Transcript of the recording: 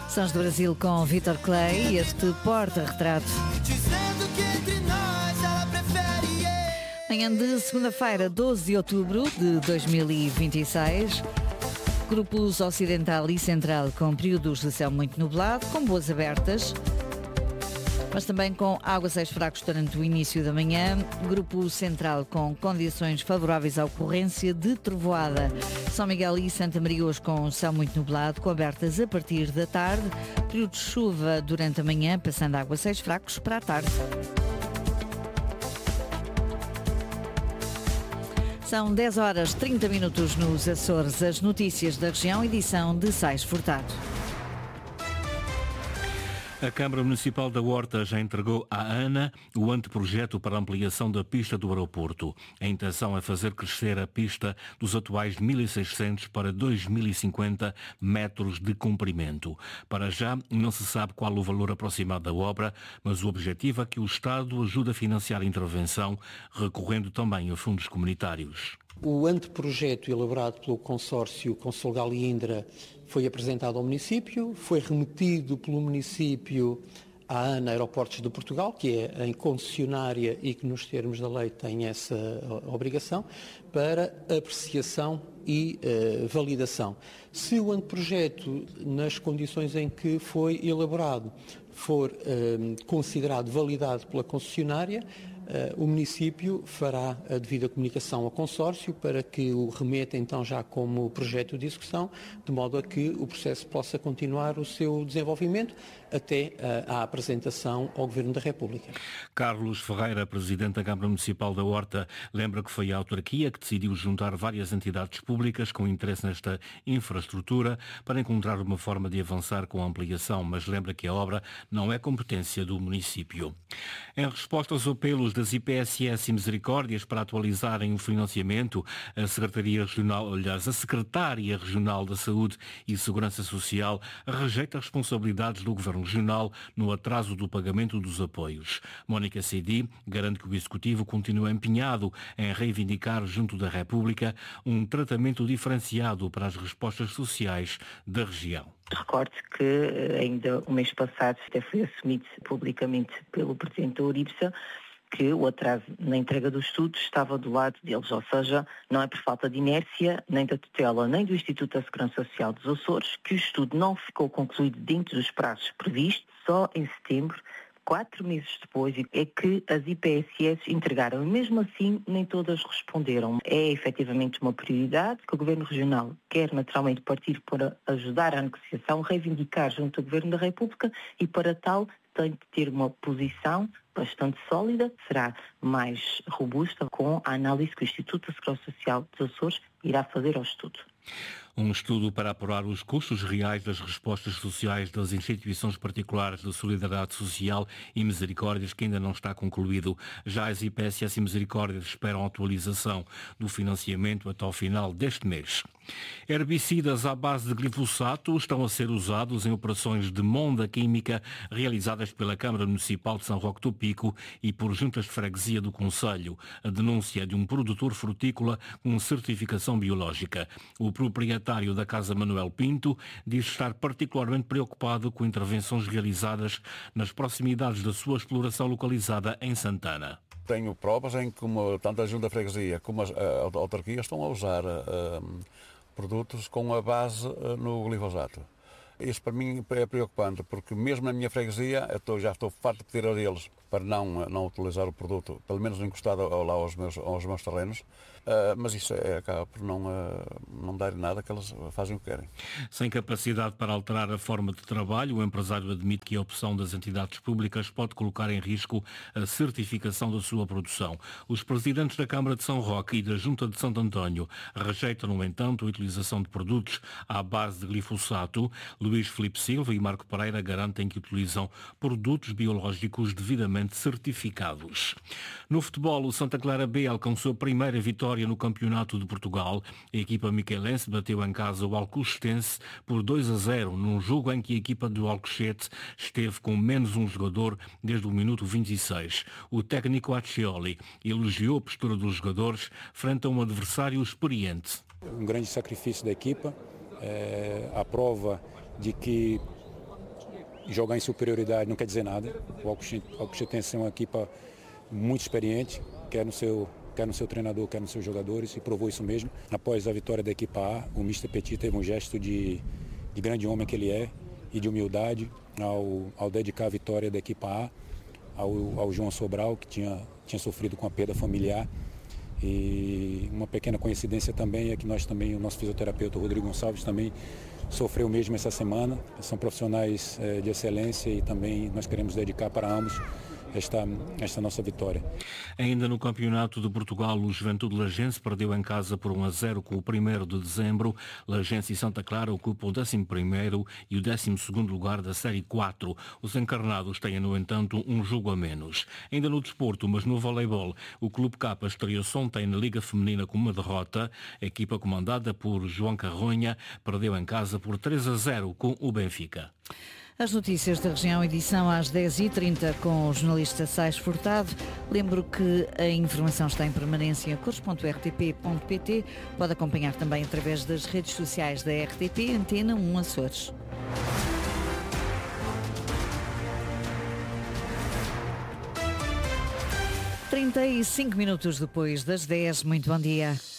Sons do Brasil com Vitor Clay, este porta-retrato. Manhã de segunda-feira, 12 de outubro de 2026. Grupos Ocidental e Central com períodos de céu muito nublado, com boas abertas, mas também com aguaceiros fracos durante o início da manhã. Grupo Central com condições favoráveis à ocorrência de trovoada. São Miguel e Santa Maria hoje com céu muito nublado, com abertas a partir da tarde. Período de chuva durante a manhã, passando a aguaceiros fracos para a tarde. São 10 horas 30 minutos nos Açores. As notícias da região, edição de Sais Furtado. A Câmara Municipal da Horta já entregou à ANA o anteprojeto para a ampliação da pista do aeroporto. A intenção é fazer crescer a pista dos atuais 1.600 para 2.050 metros de comprimento. Para já, não se sabe qual o valor aproximado da obra, mas o objetivo é que o Estado ajude a financiar a intervenção, recorrendo também a fundos comunitários. O anteprojeto elaborado pelo consórcio Conselgal e Indra foi apresentado ao município, foi remetido pelo município à ANA Aeroportos de Portugal, que é a concessionária e que nos termos da lei tem essa obrigação, para apreciação e validação. Se o anteprojeto, nas condições em que foi elaborado, for considerado validado pela concessionária, o município fará a devida comunicação ao consórcio para que o remeta então já como projeto de execução, de modo a que o processo possa continuar o seu desenvolvimento até à apresentação ao Governo da República. Carlos Ferreira, Presidente da Câmara Municipal da Horta, lembra que foi a autarquia que decidiu juntar várias entidades públicas com interesse nesta infraestrutura para encontrar uma forma de avançar com a ampliação, mas lembra que a obra não é competência do município. Em resposta aos apelos das IPSS e Misericórdias para atualizarem o financiamento, a Secretária Regional da Saúde e Segurança Social rejeita as responsabilidades do Governo Regional no atraso do pagamento dos apoios. Mónica Seydi garante que o Executivo continua empenhado em reivindicar junto da República um tratamento diferenciado para as respostas sociais da região. Recordo que ainda o mês passado até foi assumido publicamente pelo Presidente da URIPSA que o atraso na entrega dos estudos estava do lado deles, ou seja, não é por falta de inércia, nem da tutela, nem do Instituto da Segurança Social dos Açores, que o estudo não ficou concluído dentro dos prazos previstos, só em setembro, 4 meses depois, é que as IPSS entregaram. E mesmo assim, nem todas responderam. É efetivamente uma prioridade que o Governo Regional quer naturalmente partir para ajudar à negociação, reivindicar junto ao Governo da República e para tal tem de ter uma posição bastante sólida, será mais robusta com a análise que o Instituto da Segurança Social dos Açores irá fazer ao estudo. Um estudo para apurar os custos reais das respostas sociais das instituições particulares de solidariedade social e misericórdias que ainda não está concluído. Já as IPSS e Misericórdias esperam a atualização do financiamento até ao final deste mês. Herbicidas à base de glifosato estão a ser usados em operações de monda química realizadas pela Câmara Municipal de São Roque do Pico e por juntas de freguesia do Conselho. A denúncia de um produtor frutícola com certificação biológica. O proprietário da Casa Manuel Pinto diz estar particularmente preocupado com intervenções realizadas nas proximidades da sua exploração localizada em Santana. Tenho provas em que tanto a Junta de Freguesia como a autarquia estão a usar produtos com a base no glifosato. Isso para mim é preocupante, porque mesmo na minha freguesia já estou farto de pedir a eles para não utilizar o produto, pelo menos encostado lá aos meus terrenos, mas isso acaba por não dar nada, que eles fazem o que querem. Sem capacidade para alterar a forma de trabalho, o empresário admite que a opção das entidades públicas pode colocar em risco a certificação da sua produção. Os presidentes da Câmara de São Roque e da Junta de Santo António rejeitam, no entanto, a utilização de produtos à base de glifosato. Luís Filipe Silva e Marco Pereira garantem que utilizam produtos biológicos devidamente certificados. No futebol, o Santa Clara B alcançou a primeira vitória no Campeonato de Portugal. A equipa miquelense bateu em casa o Alcochetense por 2-0, num jogo em que a equipa do Alcochete esteve com menos um jogador desde o minuto 26. O técnico Accioli elogiou a postura dos jogadores frente a um adversário experiente. Um grande sacrifício da equipa, a prova de que jogar em superioridade não quer dizer nada. O Alcochete é uma equipa muito experiente, quer no seu treinador, quer nos seus jogadores, e provou isso mesmo. Após a vitória da equipa A, o Mr. Petit teve um gesto de grande homem que ele é e de humildade ao dedicar a vitória da equipa A ao João Sobral, que tinha sofrido com a perda familiar. E uma pequena coincidência também é que o nosso fisioterapeuta Rodrigo Gonçalves também sofreu mesmo essa semana. São profissionais de excelência e também nós queremos dedicar para ambos esta nossa vitória. Ainda no Campeonato de Portugal, o Juventude Lagense perdeu em casa por 1-0 com o 1º de dezembro. Lagense e Santa Clara ocupam o 11º e o 12º lugar da Série 4. Os encarnados têm, no entanto, um jogo a menos. Ainda no desporto, mas no voleibol, o Clube K estreou-se ontem na Liga Feminina com uma derrota. A equipa comandada por João Carronha perdeu em casa por 3-0 com o Benfica. As notícias da região, edição às 10h30 com o jornalista Sais Furtado. Lembro que a informação está em permanência em cores.rtp.pt. Pode acompanhar também através das redes sociais da RTP Antena 1 Açores. 35 minutos depois das 10, muito bom dia.